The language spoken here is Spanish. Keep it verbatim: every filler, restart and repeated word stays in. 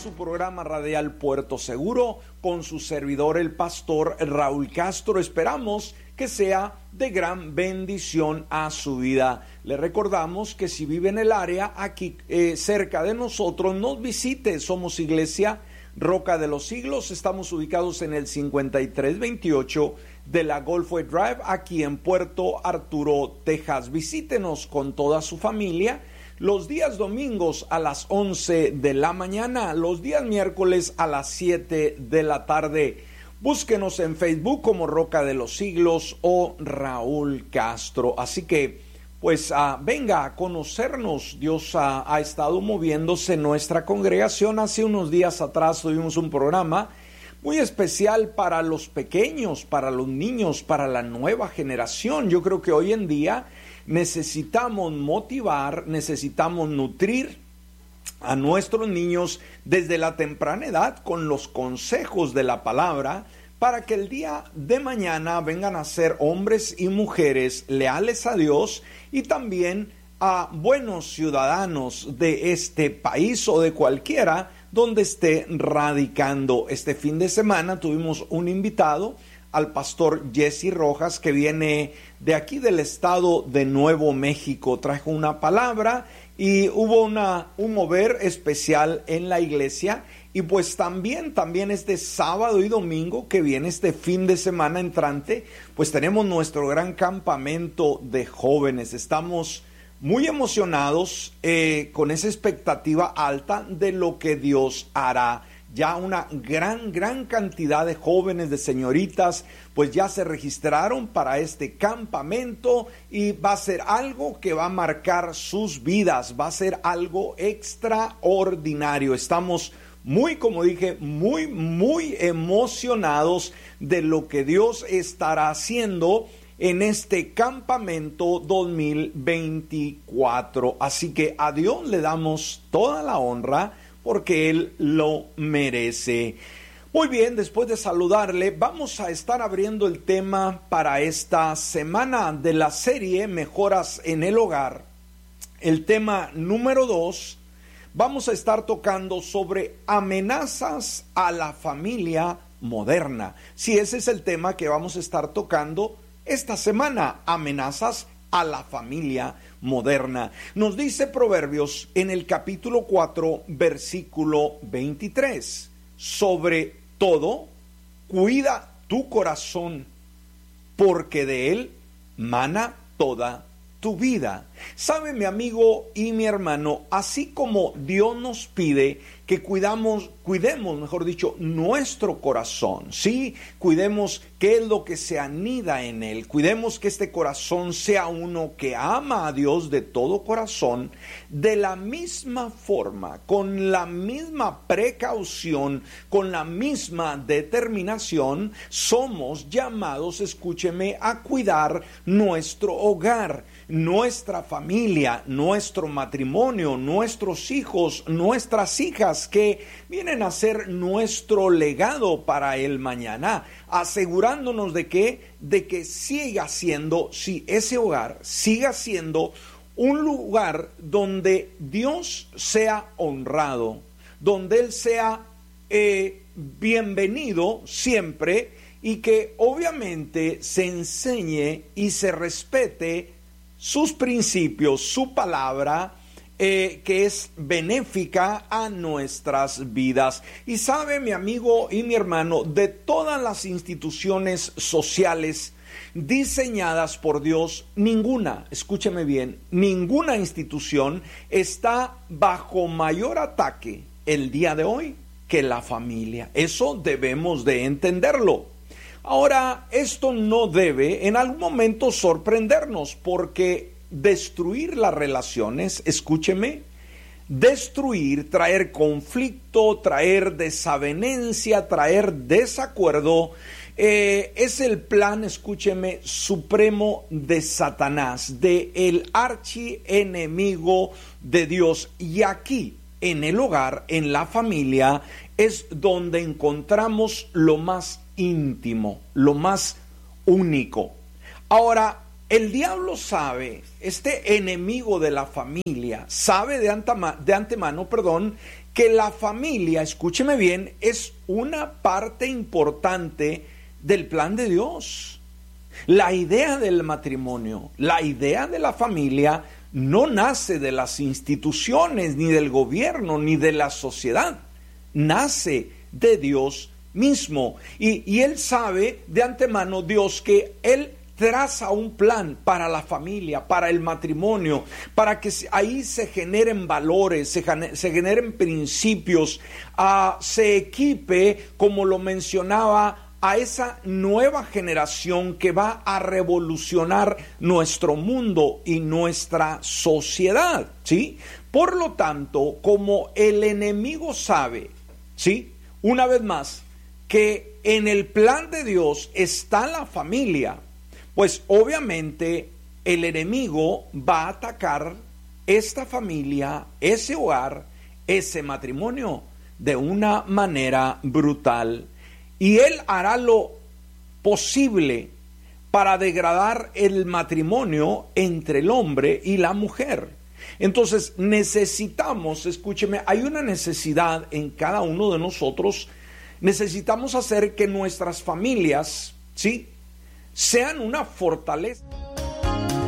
su programa radial Puerto Seguro con su servidor el pastor Raúl Castro. Esperamos que sea de gran bendición a su vida. Le recordamos que si vive en el área aquí eh, cerca de nosotros, nos visite. Somos Iglesia Roca de los Siglos. Estamos ubicados en el cincuenta y tres veintiocho de la Gulfway Drive, aquí en Puerto Arturo, Texas. Visítenos con toda su familia los días domingos a las once de la mañana, los días miércoles a las siete de la tarde. Búsquenos en Facebook como Roca de los Siglos o Raúl Castro. Así que, pues, uh, venga a conocernos. Dios uh, ha estado moviéndose en nuestra congregación. Hace unos días atrás tuvimos un programa muy especial para los pequeños, para los niños, para la nueva generación. Yo creo que hoy en día necesitamos motivar, necesitamos nutrir a nuestros niños desde la temprana edad con los consejos de la palabra, para que el día de mañana vengan a ser hombres y mujeres leales a Dios y también a buenos ciudadanos de este país o de cualquiera donde esté radicando. Este fin de semana tuvimos un invitado, al pastor Jesse Rojas, que viene de aquí del estado de Nuevo México. Trajo una palabra y hubo una, un mover especial en la iglesia. Y pues también, también este sábado y domingo que viene, este fin de semana entrante, pues tenemos nuestro gran campamento de jóvenes. Estamos muy emocionados eh, con esa expectativa alta de lo que Dios hará. Ya una gran, gran cantidad de jóvenes, de señoritas, pues ya se registraron para este campamento y va a ser algo que va a marcar sus vidas, va a ser algo extraordinario. Estamos muy, como dije, muy, muy emocionados de lo que Dios estará haciendo en este campamento dos mil veinticuatro. Así que a Dios le damos toda la honra, porque Él lo merece. Muy bien, después de saludarle, vamos a estar abriendo el tema para esta semana de la serie Mejoras en el Hogar. El tema número dos, vamos a estar tocando sobre amenazas a la familia moderna. Sí, ese es el tema que vamos a estar tocando esta semana, amenazas a la familia moderna. Nos dice Proverbios en el capítulo cuatro, versículo veintitrés, sobre todo, cuida tu corazón, porque de él mana toda tu vida. Sabe, mi amigo y mi hermano, así como Dios nos pide que cuidamos, cuidemos, mejor dicho, nuestro corazón, ¿sí? Cuidemos qué es lo que se anida en él, cuidemos que este corazón sea uno que ama a Dios de todo corazón. De la misma forma, con la misma precaución, con la misma determinación, somos llamados, escúcheme, a cuidar nuestro hogar, nuestra familia, nuestro matrimonio, nuestros hijos, nuestras hijas, que vienen a ser nuestro legado para el mañana, asegurándonos de que, de que siga siendo, si ese hogar siga siendo un lugar donde Dios sea honrado, donde Él sea eh, bienvenido siempre, y que obviamente se enseñe y se respete sus principios, su palabra, eh, que es benéfica a nuestras vidas. Y sabe, mi amigo y mi hermano, de todas las instituciones sociales diseñadas por Dios, ninguna, escúcheme bien, ninguna institución está bajo mayor ataque el día de hoy que la familia. Eso debemos de entenderlo. Ahora, esto no debe en algún momento sorprendernos, porque destruir las relaciones, escúcheme, destruir, traer conflicto, traer desavenencia, traer desacuerdo, eh, es el plan, escúcheme, supremo de Satanás, de el archienemigo de Dios. Y aquí, en el hogar, en la familia, es donde encontramos lo más íntimo, lo más único. Ahora, el diablo sabe, este enemigo de la familia, sabe de antemano, de antemano, perdón, que la familia, escúcheme bien, es una parte importante del plan de Dios. La idea del matrimonio, la idea de la familia no nace de las instituciones, ni del gobierno, ni de la sociedad. Nace de Dios mismo. Y, y Él sabe de antemano, Dios, que Él traza un plan para la familia, para el matrimonio, para que ahí se generen valores, se, se generen principios, uh, se equipe, como lo mencionaba, a esa nueva generación que va a revolucionar nuestro mundo y nuestra sociedad, ¿sí? Por lo tanto, como el enemigo sabe, ¿sí? Una vez más, que en el plan de Dios está la familia, pues obviamente el enemigo va a atacar esta familia, ese hogar, ese matrimonio de una manera brutal. Y él hará lo posible para degradar el matrimonio entre el hombre y la mujer. Entonces necesitamos, escúcheme, hay una necesidad en cada uno de nosotros. Necesitamos hacer que nuestras familias, ¿sí?, sean una fortaleza.